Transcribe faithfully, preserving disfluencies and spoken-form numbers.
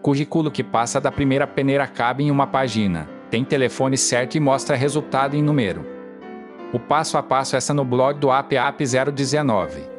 Currículo que passa da primeira peneira cabe em uma página, tem telefone certo e mostra resultado em número. O passo a passo está no blog do A P A P zero dezenove.